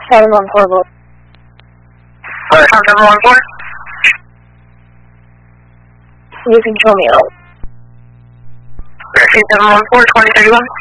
714. 714? You can show me out. Repeat 714, 2031.